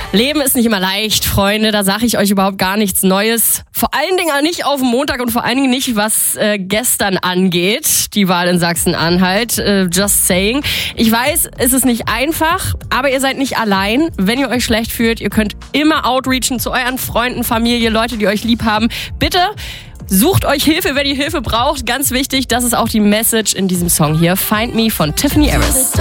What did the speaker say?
Leben ist nicht immer leicht, Freunde, da sage ich euch überhaupt gar nichts Neues. Vor allen Dingen auch nicht auf dem Montag und vor allen Dingen nicht, was gestern angeht, die Wahl in Sachsen-Anhalt, just saying. Ich weiß, es ist nicht einfach, aber ihr seid nicht allein. Wenn ihr euch schlecht fühlt, ihr könnt immer outreachen zu euren Freunden, Familie, Leute, die euch lieb haben. Bitte sucht euch Hilfe, wenn ihr Hilfe braucht. Ganz wichtig, das ist auch die Message in diesem Song hier. Find Me von Tiffany Harris.